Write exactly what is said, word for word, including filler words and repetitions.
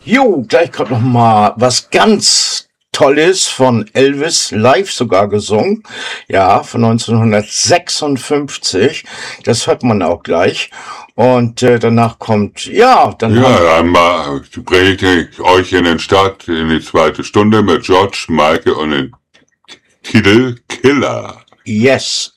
Jo, gleich kommt noch mal was ganz Tolles von Elvis, live sogar gesungen. Ja, von neunzehnhundertsechsundfünfzig. Das hört man auch gleich. Und äh, danach kommt, ja, dann Ja, haben, dann mal bringe ich euch in den Start in die zweite Stunde mit George, Michael und den Titel Killer. yes.